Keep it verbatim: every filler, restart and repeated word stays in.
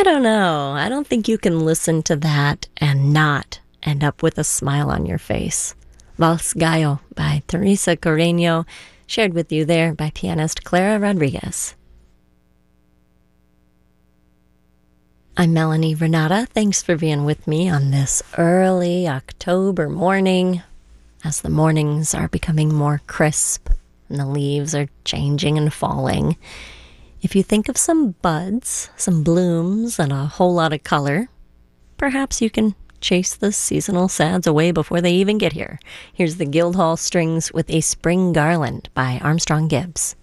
don't know. I don't think you can listen to that and not end up with a smile on your face. Vals Gallo by Teresa Carreño, shared with you there by pianist Clara Rodriguez. I'm Melanie Renata. Thanks for being with me on this early October morning as the mornings are becoming more crisp and the leaves are changing and falling. If you think of some buds, some blooms, and a whole lot of color, perhaps you can chase the seasonal sads away before they even get here. Here's the Guildhall Strings with A Spring Garland by Armstrong Gibbs.